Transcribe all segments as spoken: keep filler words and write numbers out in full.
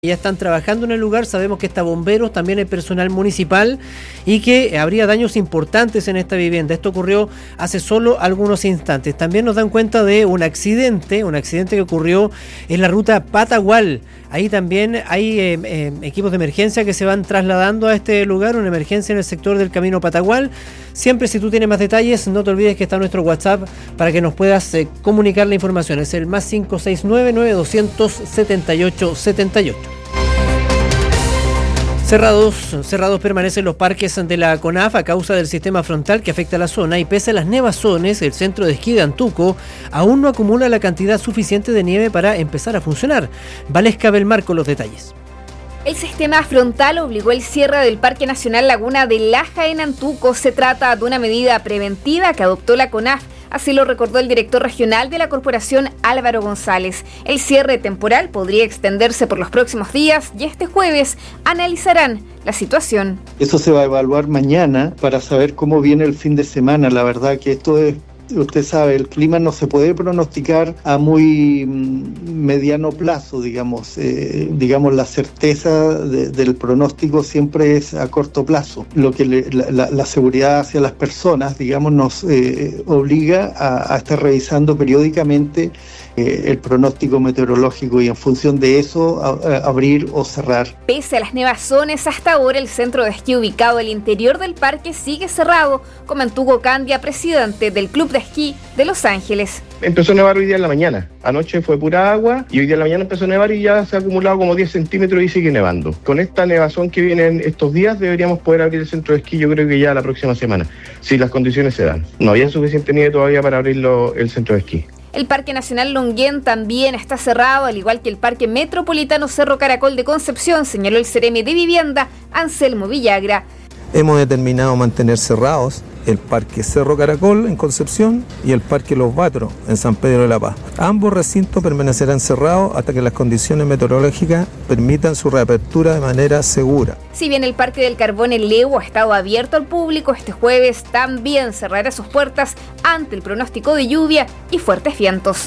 Ya están trabajando en el lugar, sabemos que está bomberos, también hay personal municipal y que habría daños importantes en esta vivienda. Esto ocurrió hace solo algunos instantes. También nos dan cuenta de un accidente, un accidente que ocurrió en la ruta Patagual. Ahí también hay eh, eh, equipos de emergencia que se van trasladando a este lugar, una emergencia en el sector del camino Patagual. Siempre, si tú tienes más detalles, no te olvides que está nuestro WhatsApp para que nos puedas eh, comunicar la información. Es el más cinco seis nueve, nueve dos cero cero, siete ocho siete ocho. Cerrados, cerrados permanecen los parques de la CONAF a causa del sistema frontal que afecta a la zona y pese a las nevazones, el centro de esquí de Antuco aún no acumula la cantidad suficiente de nieve para empezar a funcionar. Valesca Belmar con los detalles. El sistema frontal obligó el cierre del Parque Nacional Laguna de Laja en Antuco. Se trata de una medida preventiva que adoptó la CONAF. Así lo recordó el director regional de la corporación, Álvaro González. El cierre temporal podría extenderse por los próximos días y este jueves analizarán la situación. Eso se va a evaluar mañana para saber cómo viene el fin de semana. La verdad que esto es, usted sabe, el clima no se puede pronosticar a muy mediano plazo, digamos. Eh, digamos, la certeza de, del pronóstico siempre es a corto plazo. Lo que le, la, la seguridad hacia las personas, digamos, nos eh, obliga a, a estar revisando periódicamente eh, el pronóstico meteorológico y en función de eso a, a abrir o cerrar. Pese a las nevazones, hasta ahora el centro de esquí ubicado al interior del parque sigue cerrado, comentó Hugo Candia, presidente del Club de Esquí de Los Ángeles. Empezó a nevar hoy día en la mañana. Anoche fue pura agua y hoy día en la mañana empezó a nevar y ya se ha acumulado como diez centímetros y sigue nevando. Con esta nevazón que viene en estos días deberíamos poder abrir el centro de esquí, yo creo que ya la próxima semana, si las condiciones se dan. No había suficiente nieve todavía para abrirlo el centro de esquí. El Parque Nacional Longuén también está cerrado, al igual que el Parque Metropolitano Cerro Caracol de Concepción, señaló el Ceremi de Vivienda, Anselmo Villagra. Hemos determinado mantener cerrados el Parque Cerro Caracol en Concepción y el Parque Los Batros en San Pedro de la Paz. Ambos recintos permanecerán cerrados hasta que las condiciones meteorológicas permitan su reapertura de manera segura. Si bien el Parque del Carbón en Leu ha estado abierto al público, este jueves también cerrará sus puertas ante el pronóstico de lluvia y fuertes vientos.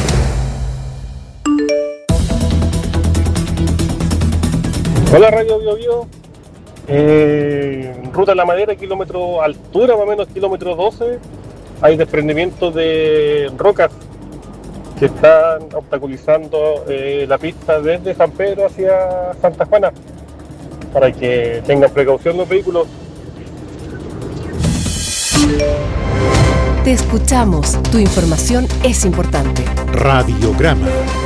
Hola Radio Bio Bio. Eh, ruta La Madera, kilómetro altura, más o menos kilómetro doce, hay desprendimientos de rocas que están obstaculizando eh, la pista desde San Pedro hacia Santa Juana, para que tengan precaución los vehículos. Te escuchamos, tu información es importante. Radiograma.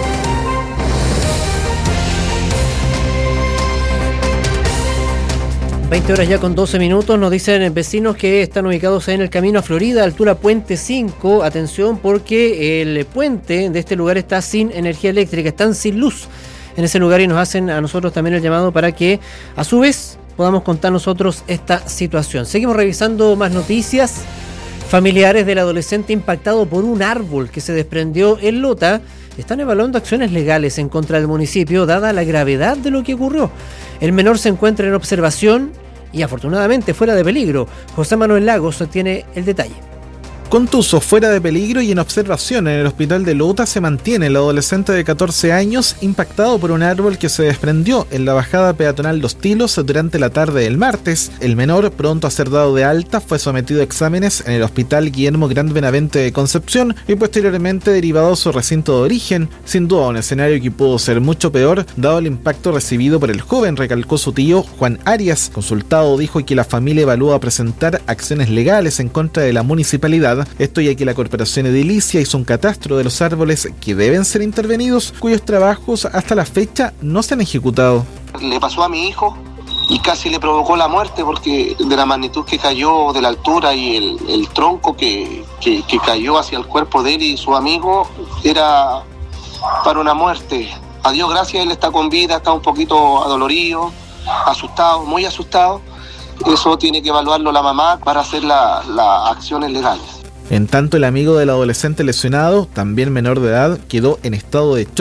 veinte horas ya con doce minutos, nos dicen vecinos que están ubicados ahí en el camino a Florida, altura Puente cinco. Atención porque el puente de este lugar está sin energía eléctrica, están sin luz en ese lugar y nos hacen a nosotros también el llamado para que a su vez podamos contar nosotros esta situación. Seguimos revisando más noticias. Familiares del adolescente impactado por un árbol que se desprendió en Lota están evaluando acciones legales en contra del municipio dada la gravedad de lo que ocurrió. El menor se encuentra en observación y afortunadamente fuera de peligro. José Manuel Lagos tiene el detalle. Contuso, fuera de peligro y en observación en el hospital de Lota se mantiene el adolescente de catorce años impactado por un árbol que se desprendió en la bajada peatonal Los Tilos durante la tarde del martes. El menor, pronto a ser dado de alta, fue sometido a exámenes en el hospital Guillermo Grant Benavente de Concepción y posteriormente derivado a su recinto de origen. Sin duda un escenario que pudo ser mucho peor dado el impacto recibido por el joven, recalcó su tío Juan Arias. Consultado dijo que la familia evalúa presentar acciones legales en contra de la municipalidad. Esto ya que la Corporación Edilicia hizo un catastro de los árboles que deben ser intervenidos, cuyos trabajos hasta la fecha no se han ejecutado. Le pasó a mi hijo y casi le provocó la muerte porque de la magnitud que cayó, de la altura y el, el tronco que, que, que cayó hacia el cuerpo de él y su amigo, era para una muerte. A Dios gracias, él está con vida, está un poquito adolorido, asustado, muy asustado. Eso tiene que evaluarlo la mamá para hacer las la acciones legales. En tanto, el amigo del adolescente lesionado, también menor de edad, quedó en estado de shock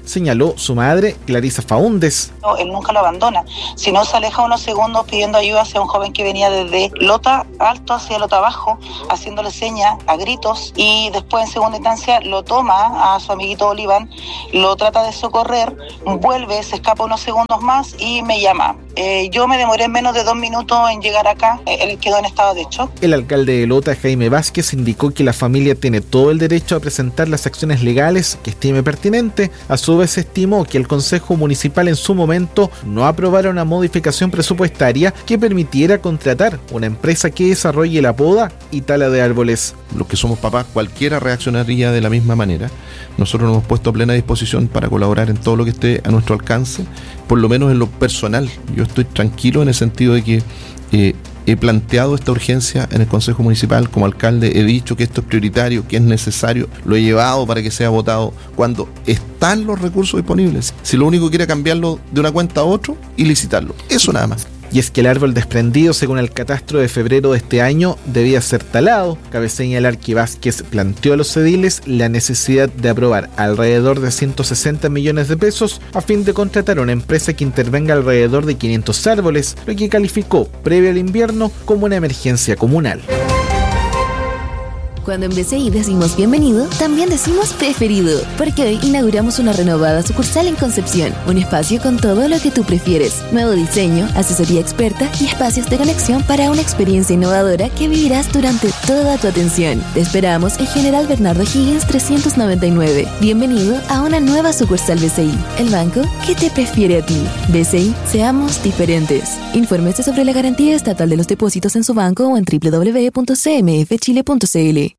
señaló su madre, Clarisa Faúndes. No, él nunca lo abandona, sino se aleja unos segundos pidiendo ayuda hacia un joven que venía desde Lota Alto hacia Lota Bajo, haciéndole señas a gritos, y después en segunda instancia lo toma a su amiguito Oliván, lo trata de socorrer, vuelve, se escapa unos segundos más y me llama. Eh, yo me demoré menos de dos minutos en llegar acá, él quedó en estado de shock. El alcalde de Lota, Jaime Vázquez, indicó que la familia tiene todo el derecho a presentar las acciones legales que estime pertinente. A su vez estimó que el Consejo Municipal en su momento no aprobara una modificación presupuestaria que permitiera contratar una empresa que desarrolle la poda y tala de árboles. Los que somos papás, cualquiera reaccionaría de la misma manera. Nosotros nos hemos puesto a plena disposición para colaborar en todo lo que esté a nuestro alcance, por lo menos en lo personal. Yo estoy tranquilo en el sentido de que eh, he planteado esta urgencia en el Consejo Municipal. Como alcalde he dicho que esto es prioritario, que es necesario, lo he llevado para que sea votado cuando están los recursos disponibles. Si lo único que quiere cambiarlo de una cuenta a otra y licitarlo, eso nada más. Y es que el árbol desprendido, según el catastro de febrero de este año, debía ser talado. Cabe señalar que Vázquez planteó a los ediles la necesidad de aprobar alrededor de ciento sesenta millones de pesos a fin de contratar a una empresa que intervenga alrededor de quinientos árboles, lo que calificó, previo al invierno, como una emergencia comunal. Cuando en B C I decimos bienvenido, también decimos preferido, porque hoy inauguramos una renovada sucursal en Concepción, un espacio con todo lo que tú prefieres, nuevo diseño, asesoría experta y espacios de conexión para una experiencia innovadora que vivirás durante toda tu atención. Te esperamos en General Bernardo Higgins trescientos noventa y nueve. Bienvenido a una nueva sucursal B C I, el banco que te prefiere a ti. B C I, seamos diferentes. Infórmese sobre la garantía estatal de los depósitos en su banco o en doble u doble u doble u punto c m f chile punto c l.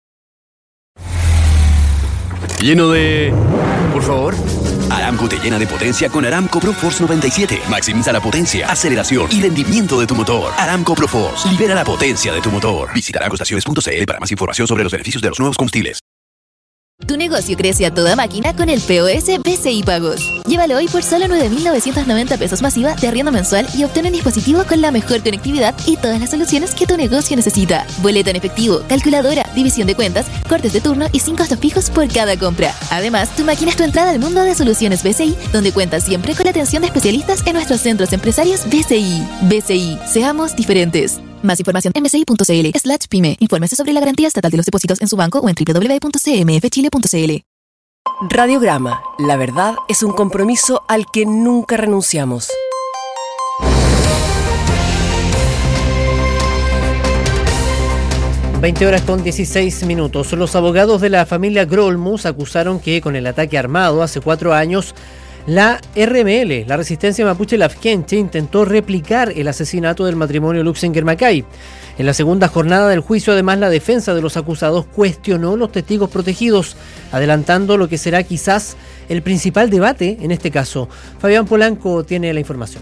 Lleno de... Por favor. Aramco te llena de potencia con Aramco ProForce noventa y siete. Maximiza la potencia, aceleración y rendimiento de tu motor. Aramco ProForce. Libera la potencia de tu motor. Visita aramco estaciones punto c l para más información sobre los beneficios de los nuevos combustibles. Tu negocio crece a toda máquina con el P O S B C I Pagos. Llévalo hoy por solo nueve mil novecientos noventa pesos masiva de arriendo mensual y obtén un dispositivo con la mejor conectividad y todas las soluciones que tu negocio necesita. Boleta en efectivo, calculadora, división de cuentas, cortes de turno y sin costos fijos por cada compra. Además, tu máquina es tu entrada al mundo de soluciones B C I, donde cuentas siempre con la atención de especialistas en nuestros centros empresarios B C I. B C I, seamos diferentes. Más información en bci.cl slash pyme. Infórmese sobre la garantía estatal de los depósitos en su banco o en doble u doble u doble u punto c m f chile punto c l. Radiograma. La verdad es un compromiso al que nunca renunciamos. veinte horas con dieciséis minutos. Los abogados de la familia Grolmus acusaron que con el ataque armado hace cuatro años, la R M L, la Resistencia Mapuche Lafkenche, intentó replicar el asesinato del matrimonio Luxinger-Macay. En la segunda jornada del juicio, además, la defensa de los acusados cuestionó los testigos protegidos, adelantando lo que será quizás el principal debate en este caso. Fabián Polanco tiene la información.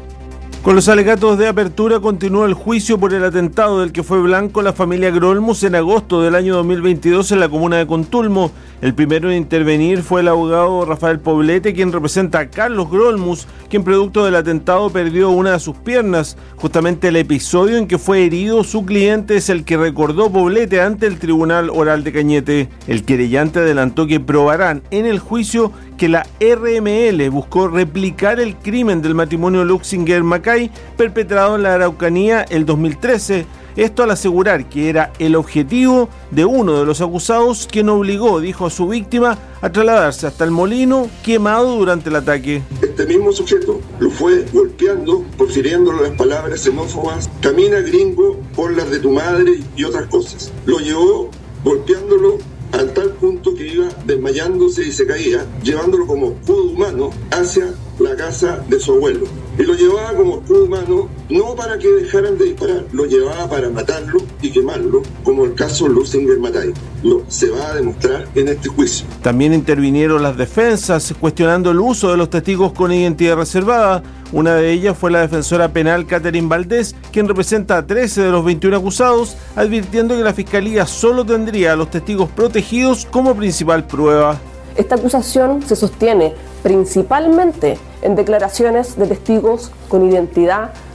Con los alegatos de apertura continúa el juicio por el atentado del que fue blanco la familia Grolmus en agosto del año dos mil veintidós en la comuna de Contulmo. El primero en intervenir fue el abogado Rafael Poblete, quien representa a Carlos Grolmus, quien producto del atentado perdió una de sus piernas. Justamente el episodio en que fue herido su cliente es el que recordó Poblete ante el Tribunal Oral de Cañete. El querellante adelantó que probarán en el juicio que la R M L buscó replicar el crimen del matrimonio Luxinger-Macay perpetrado en la Araucanía el dos mil trece. Esto al asegurar que era el objetivo de uno de los acusados, quien obligó, dijo a su víctima, a trasladarse hasta el molino quemado durante el ataque. Este mismo sujeto lo fue golpeando, profiriéndole las palabras xenófobas, camina gringo, por las de tu madre y otras cosas. Lo llevó golpeándolo al tal punto que iba desmayándose y se caía, llevándolo como escudo humano hacia la casa de su abuelo. Y lo llevaba como escudo humano no para que dejaran de disparar, lo llevaba para matarlo y quemarlo, como el caso Luxinger-Macay. Lo se va a demostrar en este juicio. También intervinieron las defensas, cuestionando el uso de los testigos con identidad reservada. Una de ellas fue la defensora penal Catherine Valdés, quien representa a trece de los veintiún acusados, advirtiendo que la Fiscalía solo tendría a los testigos protegidos como principal prueba. Esta acusación se sostiene principalmente en declaraciones de testigos con identidad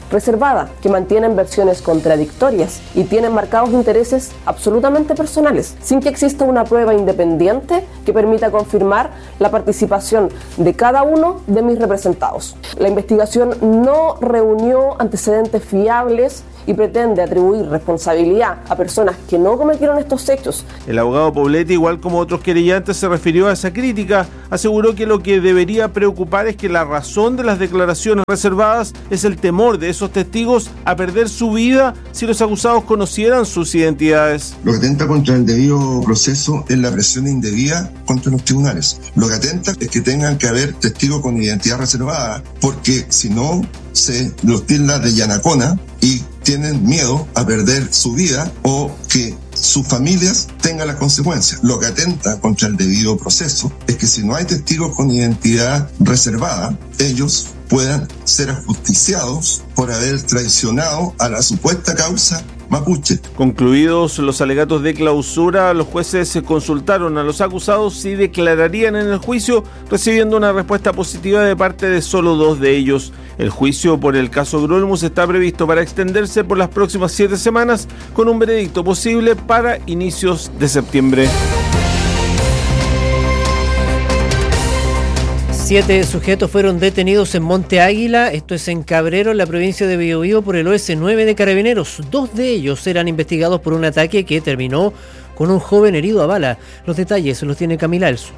reservada, que mantienen versiones contradictorias y tienen marcados intereses absolutamente personales, sin que exista una prueba independiente que permita confirmar la participación de cada uno de mis representados. La investigación no reunió antecedentes fiables y pretende atribuir responsabilidad a personas que no cometieron estos hechos. El abogado Poblete, igual como otros querellantes, se refirió a esa crítica. Aseguró que lo que debería preocupar es que la razón de las declaraciones reservadas es el temor de esos testigos a perder su vida si los acusados conocieran sus identidades. Lo que atenta contra el debido proceso es la presión indebida contra los tribunales. Lo que atenta es que tengan que haber testigos con identidad reservada, porque si no, se los tilda de yanacona y tienen miedo a perder su vida o que sus familias tengan las consecuencias. Lo que atenta contra el debido proceso es que si no hay testigos con identidad reservada, ellos puedan ser ajusticiados por haber traicionado a la supuesta causa mapuche. Concluidos los alegatos de clausura, los jueces consultaron a los acusados si declararían en el juicio, recibiendo una respuesta positiva de parte de solo dos de ellos. El juicio por el caso Grolmus está previsto para extenderse por las próximas siete semanas, con un veredicto posible para inicios de septiembre. Siete sujetos fueron detenidos en Monte Águila, esto es en Cabrero, en la provincia de Biobío, por el O S nueve de Carabineros. Dos de ellos eran investigados por un ataque que terminó con un joven herido a bala. Los detalles los tiene Camila Elso.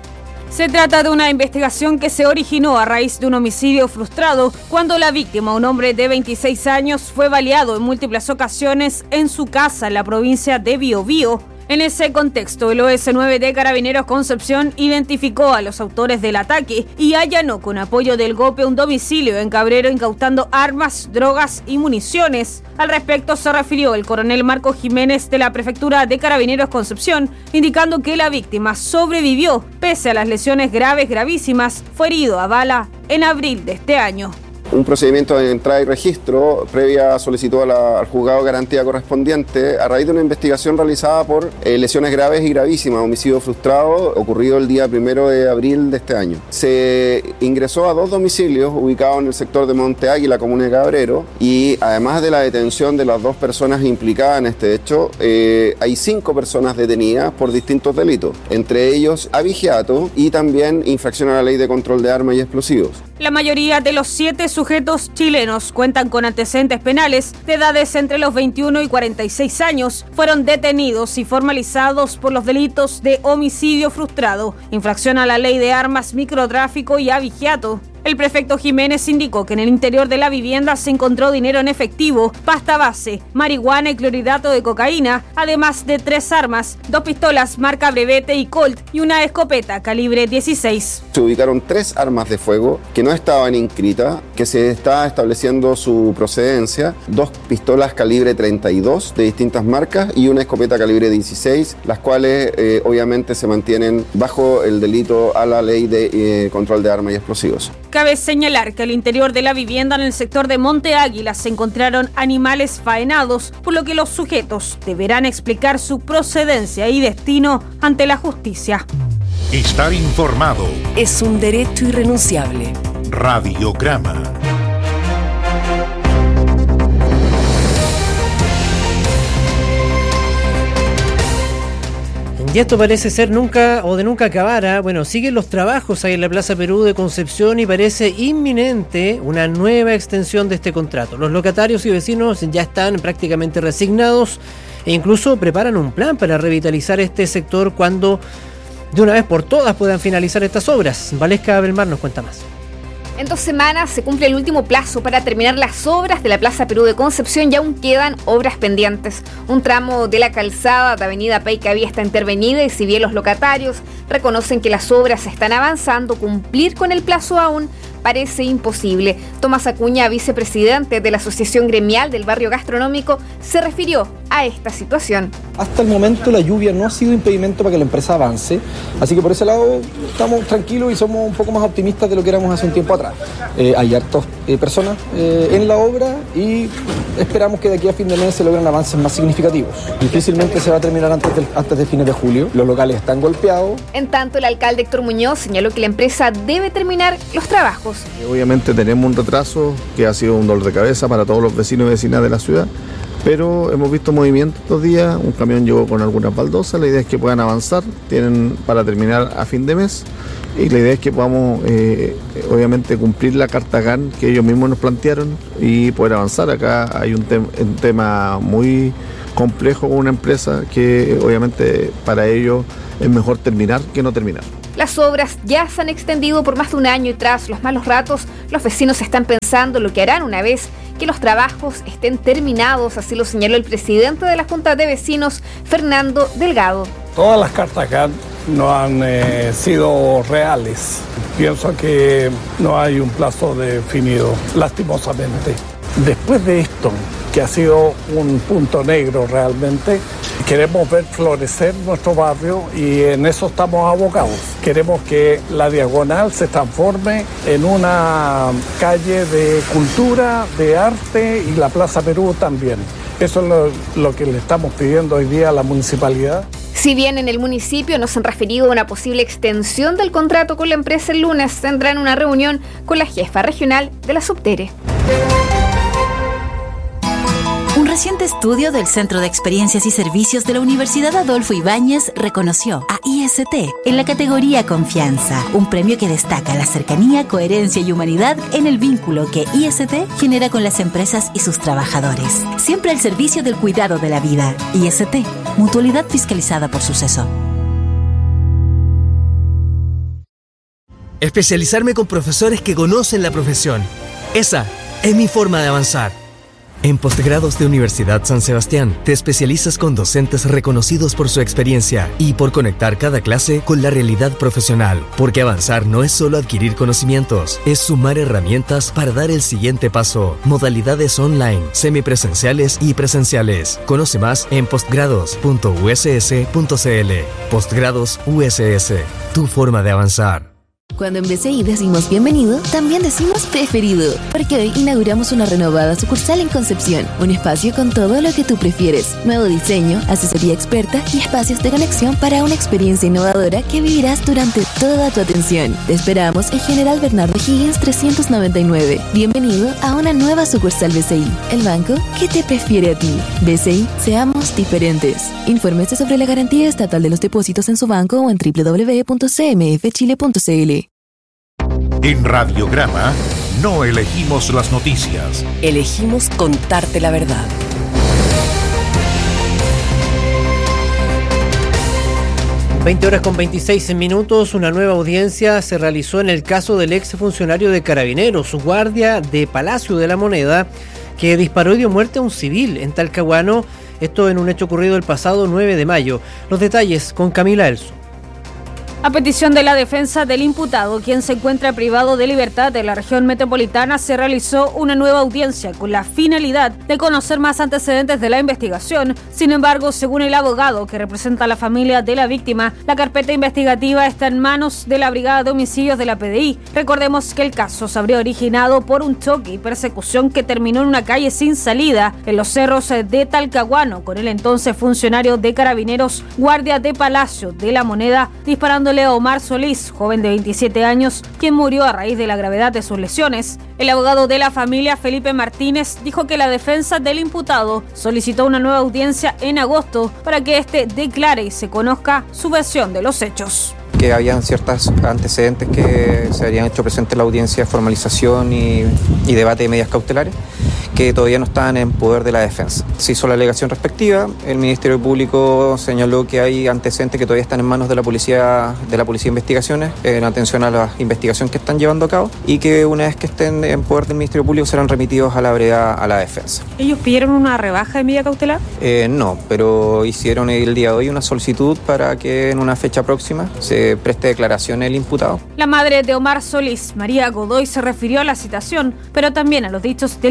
Se trata de una investigación que se originó a raíz de un homicidio frustrado cuando la víctima, un hombre de veintiséis años, fue baleado en múltiples ocasiones en su casa en la provincia de Biobío. En ese contexto, el O S nueve de Carabineros Concepción identificó a los autores del ataque y allanó con apoyo del GOPE un domicilio en Cabrero incautando armas, drogas y municiones. Al respecto se refirió el coronel Marco Jiménez de la Prefectura de Carabineros Concepción, indicando que la víctima sobrevivió pese a las lesiones graves gravísimas, fue herido a bala en abril de este año. Un procedimiento de entrada y registro previa solicitud a la, al juzgado de garantía correspondiente a raíz de una investigación realizada por eh, lesiones graves y gravísimas, homicidio frustrado ocurrido el día primero de abril de este año. Se ingresó a dos domicilios ubicados en el sector de Monte Águila, comuna de Cabrero, y además de la detención de las dos personas implicadas en este hecho, eh, hay cinco personas detenidas por distintos delitos, entre ellos abigeato y también infracción a la ley de control de armas y explosivos. La mayoría de los siete sujetos chilenos cuentan con antecedentes penales de edades entre los veintiuno y cuarenta y seis años. Fueron detenidos y formalizados por los delitos de homicidio frustrado, infracción a la ley de armas, microtráfico y abigeato. El prefecto Jiménez indicó que en el interior de la vivienda se encontró dinero en efectivo, pasta base, marihuana y clorhidrato de cocaína, además de tres armas, dos pistolas marca Brevete y Colt y una escopeta calibre dieciséis. Se ubicaron tres armas de fuego que no estaban inscritas, que se está estableciendo su procedencia, dos pistolas calibre treinta y dos de distintas marcas y una escopeta calibre dieciséis, las cuales eh, obviamente se mantienen bajo el delito a la ley de eh, control de armas y explosivos. Cabe señalar que al interior de la vivienda en el sector de Monte Águila se encontraron animales faenados, por lo que los sujetos deberán explicar su procedencia y destino ante la justicia. Estar informado es un derecho irrenunciable. Radiograma. Y esto parece ser nunca o de nunca acabar. ¿eh? Bueno, siguen los trabajos ahí en la Plaza Perú de Concepción y parece inminente una nueva extensión de este contrato. Los locatarios y vecinos ya están prácticamente resignados e incluso preparan un plan para revitalizar este sector cuando de una vez por todas puedan finalizar estas obras. Valesca Belmar nos cuenta más. En dos semanas se cumple el último plazo para terminar las obras de la Plaza Perú de Concepción y aún quedan obras pendientes. Un tramo de la calzada de Avenida Paicaví está intervenida y si bien los locatarios reconocen que las obras están avanzando, cumplir con el plazo aún parece imposible. Tomás Acuña, vicepresidente de la Asociación Gremial del Barrio Gastronómico, se refirió a esta situación. Hasta el momento la lluvia no ha sido impedimento para que la empresa avance, así que por ese lado estamos tranquilos y somos un poco más optimistas de lo que éramos hace un tiempo atrás. Eh, hay hartas eh, personas eh, en la obra y esperamos que de aquí a fin de mes se logren avances más significativos. Difícilmente se va a terminar antes de, antes de fines de julio. Los locales están golpeados. En tanto, el alcalde Héctor Muñoz señaló que la empresa debe terminar los trabajos. Obviamente tenemos un retraso que ha sido un dolor de cabeza para todos los vecinos y vecinas de la ciudad, pero hemos visto movimiento estos días. Un camión llegó con algunas baldosas. La idea es que puedan avanzar, tienen para terminar a fin de mes, y la idea es que podamos eh, obviamente cumplir la carta G A N que ellos mismos nos plantearon y poder avanzar. Acá hay un, tem- un tema muy complejo con una empresa que obviamente para ellos es mejor terminar que no terminar. Las obras ya se han extendido por más de un año y tras los malos ratos, los vecinos están pensando lo que harán una vez que los trabajos estén terminados, así lo señaló el presidente de la Junta de Vecinos, Fernando Delgado. Todas las cartas G A N no han eh, sido reales. Pienso que no hay un plazo definido, lastimosamente. Después de esto, que ha sido un punto negro realmente, queremos ver florecer nuestro barrio y en eso estamos abocados. Queremos que la Diagonal se transforme en una calle de cultura, de arte, y la Plaza Perú también. Eso es lo, lo que le estamos pidiendo hoy día a la municipalidad. Si bien en el municipio nos han referido a una posible extensión del contrato con la empresa el lunes, tendrán una reunión con la jefa regional de la Subtere. Un reciente estudio del Centro de Experiencias y Servicios de la Universidad Adolfo Ibáñez reconoció a I S T en la categoría Confianza, un premio que destaca la cercanía, coherencia y humanidad en el vínculo que I S T genera con las empresas y sus trabajadores. Siempre al servicio del cuidado de la vida. I S T, mutualidad fiscalizada por Suceso. Especializarme con profesores que conocen la profesión. Esa es mi forma de avanzar. En Postgrados de Universidad San Sebastián, te especializas con docentes reconocidos por su experiencia y por conectar cada clase con la realidad profesional. Porque avanzar no es solo adquirir conocimientos, es sumar herramientas para dar el siguiente paso. Modalidades online, semipresenciales y presenciales. Conoce más en postgrados punto u s s punto c l. Postgrados U S S, tu forma de avanzar. Cuando en B C I decimos bienvenido, también decimos preferido, porque hoy inauguramos una renovada sucursal en Concepción, un espacio con todo lo que tú prefieres, nuevo diseño, asesoría experta y espacios de conexión para una experiencia innovadora que vivirás durante toda tu atención. Te esperamos en General Bernardo Higgins trescientos noventa y nueve. Bienvenido a una nueva sucursal B C I, el banco que te prefiere a ti. B C I, seamos diferentes. Infórmese sobre la garantía estatal de los depósitos en su banco o en doble u doble u doble u punto c m f chile punto c l. En Radiograma no elegimos las noticias. Elegimos contarte la verdad. veinte horas con veintiséis minutos, una nueva audiencia se realizó en el caso del ex funcionario de Carabineros, guardia de Palacio de la Moneda, que disparó y dio muerte a un civil en Talcahuano, esto en un hecho ocurrido el pasado nueve de mayo. Los detalles con Camila Elso. A petición de la defensa del imputado, quien se encuentra privado de libertad de la región metropolitana, se realizó una nueva audiencia con la finalidad de conocer más antecedentes de la investigación. Sin embargo, según el abogado que representa a la familia de la víctima, la carpeta investigativa está en manos de la Brigada de Homicidios de la P D I. Recordemos que el caso se habría originado por un choque y persecución que terminó en una calle sin salida en los cerros de Talcahuano, con el entonces funcionario de Carabineros, guardia de Palacio de la Moneda, disparando a Omar Solís, joven de veintisiete años, quien murió a raíz de la gravedad de sus lesiones. El abogado de la familia, Felipe Martínez, dijo que la defensa del imputado solicitó una nueva audiencia en agosto para que éste declare y se conozca su versión de los hechos. Que habían ciertos antecedentes que se habían hecho presente en la audiencia de formalización y, y debate de medidas cautelares que todavía no estaban en poder de la defensa. Se hizo la alegación respectiva, el Ministerio Público señaló que hay antecedentes que todavía están en manos de la Policía de la Policía de Investigaciones en atención a la investigación que están llevando a cabo y que una vez que estén en poder del Ministerio Público serán remitidos a la brigada, a la defensa. ¿Ellos pidieron una rebaja de medida cautelar? Eh, no, pero hicieron el día de hoy una solicitud para que en una fecha próxima se preste declaración el imputado. La madre de Omar Solís, María Godoy, se refirió a la citación, pero también a los dichos del imputado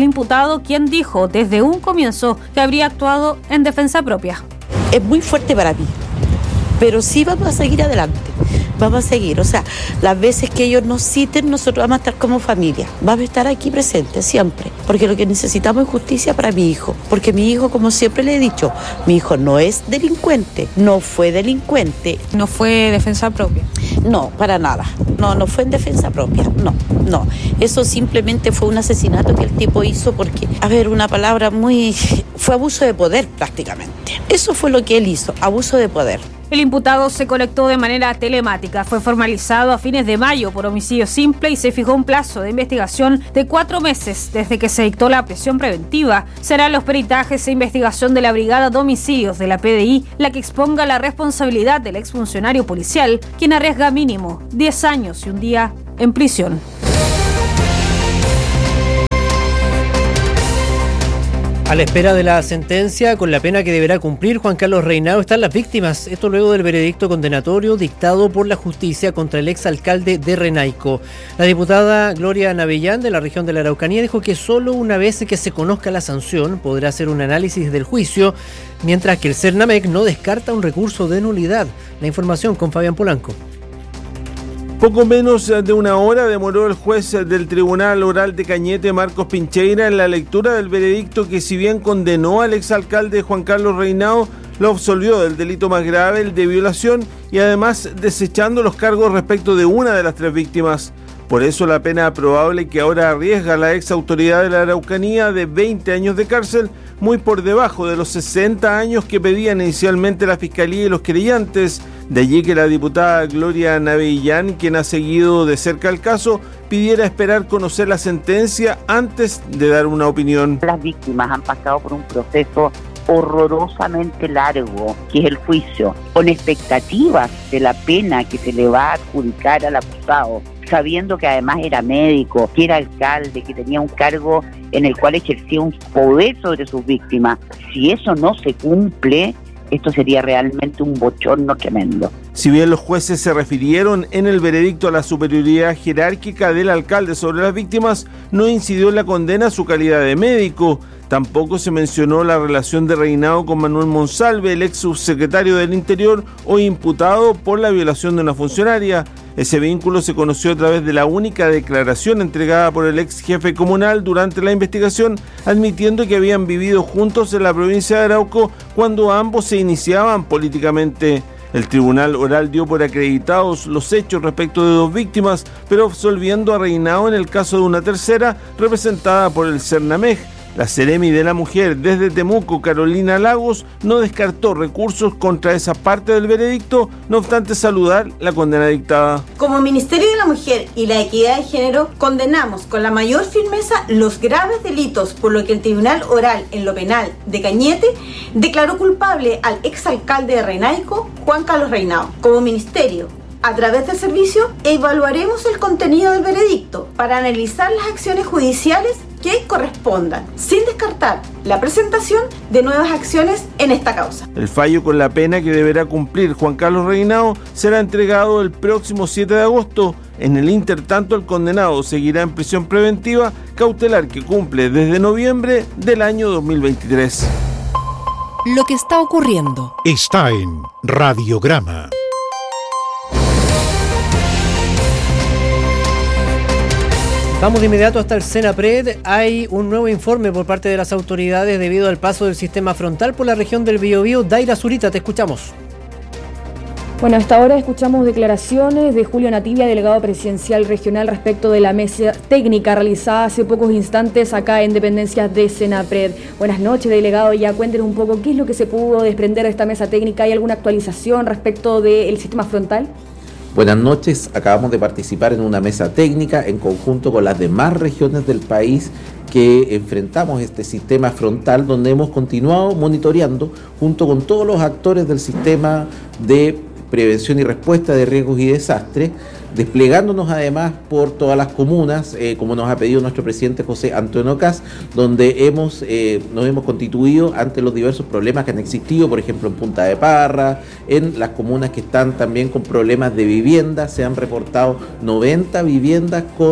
imputado, quien dijo desde un comienzo que habría actuado en defensa propia. Es muy fuerte para mí, pero sí vamos a seguir adelante. Vamos a seguir, o sea, las veces que ellos nos citen, nosotros vamos a estar como familia. Vamos a estar aquí presentes siempre, porque lo que necesitamos es justicia para mi hijo. Porque mi hijo, como siempre le he dicho, mi hijo no es delincuente, no fue delincuente. ¿No fue defensa propia? No, para nada. No, no fue en defensa propia, no, no. Eso simplemente fue un asesinato que el tipo hizo porque, a ver, una palabra muy... fue abuso de poder prácticamente. Eso fue lo que él hizo, abuso de poder. El imputado se conectó de manera telemática, fue formalizado a fines de mayo por homicidio simple y se fijó un plazo de investigación de cuatro meses desde que se dictó la prisión preventiva. Serán los peritajes e investigación de la Brigada de Homicidios de la P D I la que exponga la responsabilidad del exfuncionario policial, quien arriesga mínimo diez años y un día en prisión. A la espera de la sentencia, con la pena que deberá cumplir Juan Carlos Reinao, están las víctimas. Esto luego del veredicto condenatorio dictado por la justicia contra el exalcalde de Renaico. La diputada Gloria Navellán, de la región de la Araucanía, dijo que solo una vez que se conozca la sanción podrá hacer un análisis del juicio, mientras que el Cernamec no descarta un recurso de nulidad. La información con Fabián Polanco. Poco menos de una hora demoró el juez del Tribunal Oral de Cañete, Marcos Pincheira, en la lectura del veredicto que, si bien condenó al exalcalde Juan Carlos Reinao, lo absolvió del delito más grave, el de violación, y además desechando los cargos respecto de una de las tres víctimas. Por eso la pena probable que ahora arriesga la ex autoridad de la Araucanía de veinte años de cárcel, muy por debajo de los sesenta años que pedían inicialmente la Fiscalía y los querellantes. De allí que la diputada Gloria Navellán, quien ha seguido de cerca el caso, pidiera esperar conocer la sentencia antes de dar una opinión. Las víctimas han pasado por un proceso horrorosamente largo, que es el juicio, con expectativas de la pena que se le va a adjudicar al acusado, sabiendo que además era médico, que era alcalde, que tenía un cargo en el cual ejercía un poder sobre sus víctimas. Si eso no se cumple, esto sería realmente un bochorno tremendo. Si bien los jueces se refirieron en el veredicto a la superioridad jerárquica del alcalde sobre las víctimas, no incidió en la condena a su calidad de médico. Tampoco se mencionó la relación de Reinao con Manuel Monsalve, el ex subsecretario del Interior o imputado por la violación de una funcionaria. Ese vínculo se conoció a través de la única declaración entregada por el ex jefe comunal durante la investigación, admitiendo que habían vivido juntos en la provincia de Arauco cuando ambos se iniciaban políticamente. El Tribunal Oral dio por acreditados los hechos respecto de dos víctimas, pero absolviendo a Reinao en el caso de una tercera, representada por el Cernamec. La Seremi de la Mujer desde Temuco, Carolina Lagos, no descartó recursos contra esa parte del veredicto, no obstante saludar la condena dictada. Como Ministerio de la Mujer y la Equidad de Género, condenamos con la mayor firmeza los graves delitos por lo que el Tribunal Oral en lo Penal de Cañete declaró culpable al exalcalde de Renaico, Juan Carlos Reinao. Como Ministerio, a través del servicio, evaluaremos el contenido del veredicto para analizar las acciones judiciales que correspondan, sin descartar la presentación de nuevas acciones en esta causa. El fallo con la pena que deberá cumplir Juan Carlos Reinao será entregado el próximo siete de agosto. En el intertanto, el condenado seguirá en prisión preventiva cautelar que cumple desde noviembre del año dos mil veintitrés. Lo que está ocurriendo está en Radiograma. Vamos de inmediato hasta el Senapred. Hay un nuevo informe por parte de las autoridades debido al paso del sistema frontal por la región del Biobío. Daira Zurita, te escuchamos. Bueno, hasta ahora escuchamos declaraciones de Julio Nativia, delegado presidencial regional, respecto de la mesa técnica realizada hace pocos instantes acá en dependencias de Senapred. Buenas noches, delegado. Ya cuéntenos un poco qué es lo que se pudo desprender de esta mesa técnica. ¿Hay alguna actualización respecto del sistema frontal? Buenas noches, acabamos de participar en una mesa técnica en conjunto con las demás regiones del país que enfrentamos este sistema frontal, donde hemos continuado monitoreando junto con todos los actores del sistema de prevención y respuesta de riesgos y desastres, desplegándonos además por todas las comunas, eh, como nos ha pedido nuestro presidente José Antonio Kast, donde hemos eh, nos hemos constituido ante los diversos problemas que han existido, por ejemplo en Punta de Parra, en las comunas que están también con problemas de vivienda. Se han reportado noventa viviendas con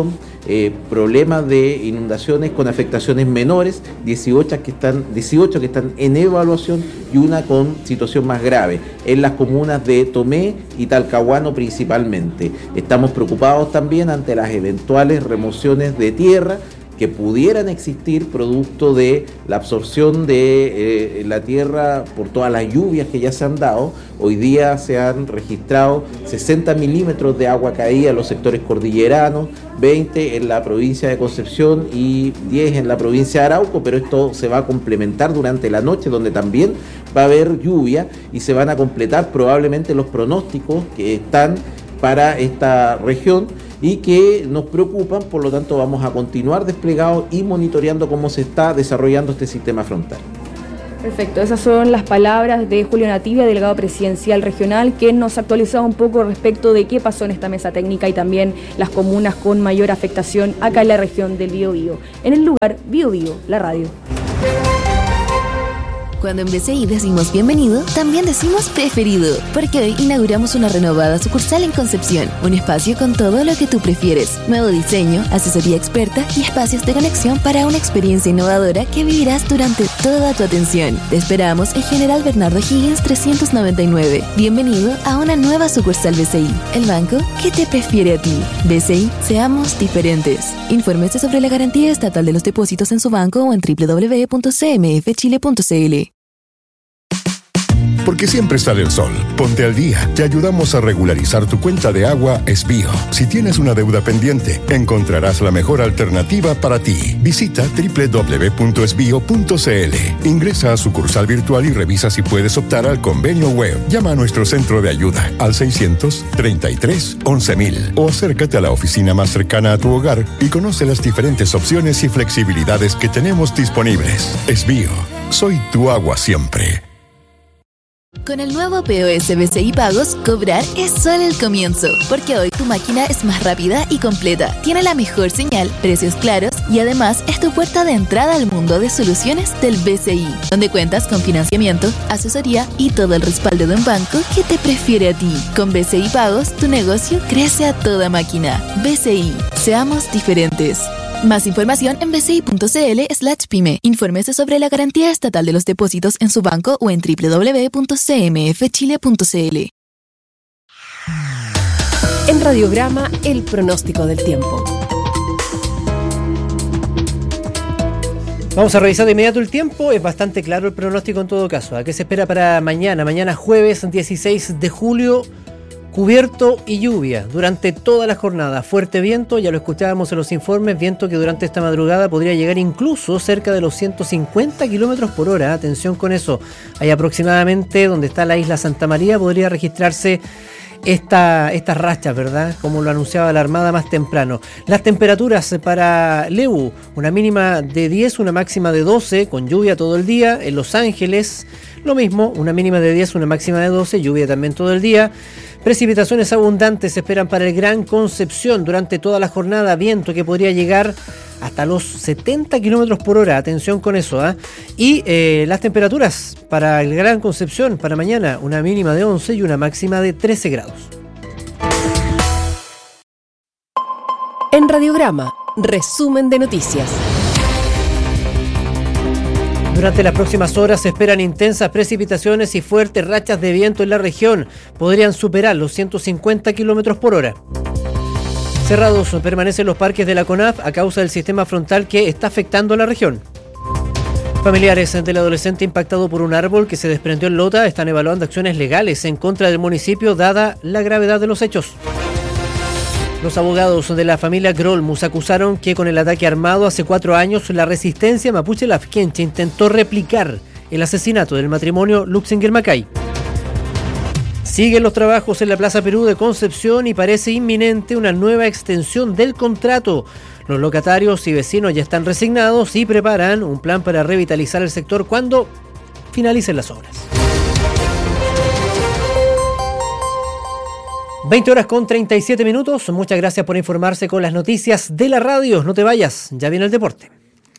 eh, problemas de inundaciones con afectaciones menores, dieciocho que están, dieciocho que están en evaluación y una con situación más grave, en las comunas de Tomé y Talcahuano principalmente. Estamos preocupados también ante las eventuales remociones de tierra que pudieran existir producto de la absorción de eh, la tierra por todas las lluvias que ya se han dado. Hoy día se han registrado sesenta milímetros de agua caída en los sectores cordilleranos, veinte en la provincia de Concepción y diez en la provincia de Arauco, pero esto se va a complementar durante la noche, donde también va a haber lluvia y se van a completar probablemente los pronósticos que están para esta región y que nos preocupan. Por lo tanto, vamos a continuar desplegados y monitoreando cómo se está desarrollando este sistema frontal. Perfecto, esas son las palabras de Julio Nativia, delegado presidencial regional, que nos actualizaba un poco respecto de qué pasó en esta mesa técnica y también las comunas con mayor afectación acá en la región del Biobío. En el lugar Biobío, la radio. Cuando en B C I decimos bienvenido, también decimos preferido, porque hoy inauguramos una renovada sucursal en Concepción, un espacio con todo lo que tú prefieres, nuevo diseño, asesoría experta y espacios de conexión para una experiencia innovadora que vivirás durante toda tu atención. Te esperamos en General Bernardo Higgins trescientos noventa y nueve. Bienvenido a una nueva sucursal B C I, el banco que te prefiere a ti. B C I, seamos diferentes. Infórmese sobre la garantía estatal de los depósitos en su banco o en doble u doble u doble u punto c m f chile punto c l. Porque siempre sale el sol. Ponte al día. Te ayudamos a regularizar tu cuenta de agua Esbío. Si tienes una deuda pendiente, encontrarás la mejor alternativa para ti. Visita doble u doble u doble u punto esbío punto c l. Ingresa a sucursal virtual y revisa si puedes optar al convenio web. Llama a nuestro centro de ayuda al seiscientos treinta y tres once mil o acércate a la oficina más cercana a tu hogar y conoce las diferentes opciones y flexibilidades que tenemos disponibles. Esbío. Soy tu agua siempre. Con el nuevo P O S B C I Pagos, cobrar es solo el comienzo, porque hoy tu máquina es más rápida y completa, tiene la mejor señal, precios claros y además es tu puerta de entrada al mundo de soluciones del B C I, donde cuentas con financiamiento, asesoría y todo el respaldo de un banco que te prefiere a ti. Con B C I Pagos, tu negocio crece a toda máquina. B C I, seamos diferentes. Más información en bci.cl slash pyme. Infórmese sobre la garantía estatal de los depósitos en su banco o en doble u doble u doble u punto c m f chile punto c l. En Radiograma, el pronóstico del tiempo. Vamos a revisar de inmediato el tiempo. Es bastante claro el pronóstico en todo caso. ¿A qué se espera para mañana? Mañana jueves dieciséis de julio. Cubierto y lluvia durante toda la jornada. Fuerte viento, ya lo escuchábamos en los informes, viento que durante esta madrugada podría llegar incluso cerca de los ciento cincuenta kilómetros por hora. Atención con eso. Hay aproximadamente, donde está la isla Santa María, podría registrarse esta, estas rachas, ¿verdad? Como lo anunciaba la Armada más temprano. Las temperaturas para Lebu, una mínima de diez, una máxima de doce, con lluvia todo el día. En Los Ángeles, lo mismo, una mínima de diez, una máxima de doce, lluvia también todo el día. Precipitaciones abundantes se esperan para el Gran Concepción durante toda la jornada, viento que podría llegar hasta los setenta kilómetros por hora, atención con eso, ¿eh? Y eh, las temperaturas para el Gran Concepción para mañana, una mínima de once y una máxima de trece grados. En Radiograma, resumen de noticias. Durante las próximas horas se esperan intensas precipitaciones y fuertes rachas de viento en la región. Podrían superar los ciento cincuenta kilómetros por hora. Cerrados permanecen los parques de la CONAF a causa del sistema frontal que está afectando a la región. Familiares del adolescente impactado por un árbol que se desprendió en Lota están evaluando acciones legales en contra del municipio dada la gravedad de los hechos. Los abogados de la familia Grolmus acusaron que con el ataque armado hace cuatro años la resistencia mapuche lafkenche intentó replicar el asesinato del matrimonio Luxinger-Macay. Siguen los trabajos en la Plaza Perú de Concepción y parece inminente una nueva extensión del contrato. Los locatarios y vecinos ya están resignados y preparan un plan para revitalizar el sector cuando finalicen las obras. veinte horas con treinta y siete minutos. Muchas gracias por informarse con las noticias de la radio. No te vayas, ya viene el deporte.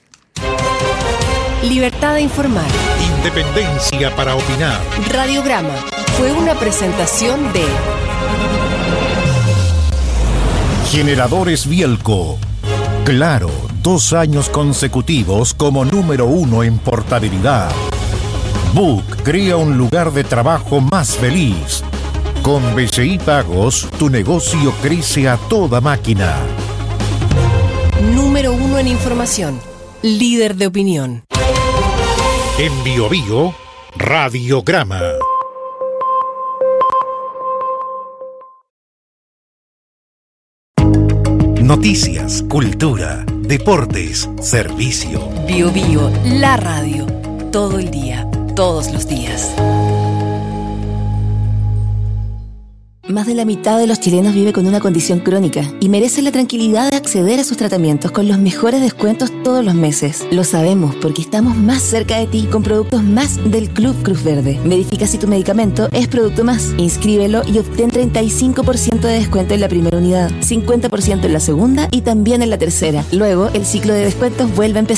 Libertad de informar. Independencia para opinar. Radiograma fue una presentación de Generadores Bielco. Claro, dos años consecutivos como número uno en portabilidad. Book crea un lugar de trabajo más feliz. Con B C I Pagos, tu negocio crece a toda máquina. Número uno en información. Líder de opinión. En Bio Bio, Radiograma. Noticias, cultura, deportes, servicio. Bio Bio, la radio. Todo el día, todos los días. Más de la mitad de los chilenos vive con una condición crónica y merece la tranquilidad de acceder a sus tratamientos con los mejores descuentos todos los meses. Lo sabemos porque estamos más cerca de ti con productos más del Club Cruz Verde. Verifica si tu medicamento es Producto Más. Inscríbelo y obtén treinta y cinco por ciento de descuento en la primera unidad, cincuenta por ciento en la segunda y también en la tercera. Luego, el ciclo de descuentos vuelve a empezar.